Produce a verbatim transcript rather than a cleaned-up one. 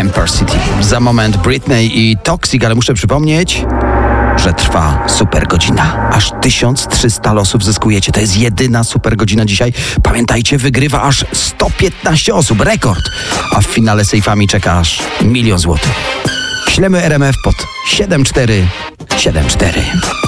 Empire City. Za moment Britney i Toxic, ale muszę przypomnieć, że trwa super godzina. Aż tysiąc trzysta losów zyskujecie. To jest jedyna super godzina dzisiaj. Pamiętajcie, wygrywa aż sto piętnaście osób. Rekord. A w finale sejfami czeka aż milion złotych. Ślemy R M F pod siedem cztery siedem cztery.